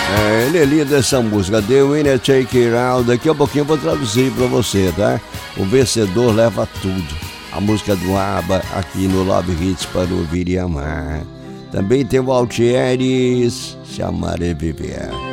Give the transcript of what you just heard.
Ele é lindo essa música, The Winner Take It Out. Daqui a pouquinho eu vou traduzir pra você, tá? O vencedor leva tudo. A música do ABBA aqui no Love Hits para ouvir e amar. Também tem o Altieres, Se Amar é Viver.